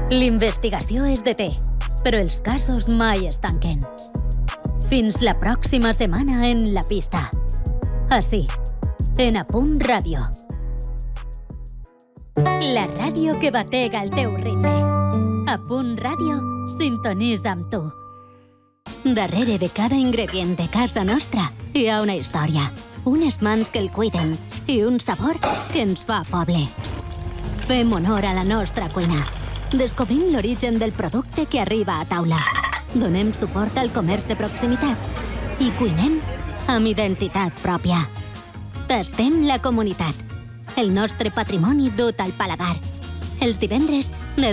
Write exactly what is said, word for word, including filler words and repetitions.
L'investigació es deté, però els casos mai es tanquen. Fins la pròxima setmana en La Pista. Així, en A Punt Ràdio. La ràdio que batega el teu ritme. A Punt Ràdio, sintonitza amb tu. Darrere de cada ingredient de casa nostra hi ha una història, unes mans que el cuiden i un sabor que ens fa poble. Fem honor a la nostra cuina. Descobrim l'origen del producte que arriba a taula. Donem suport al comerç de proximitat i cuinem amb identitat pròpia. Tastem la comunitat, el nostre patrimoni dut al paladar. Els divendres, de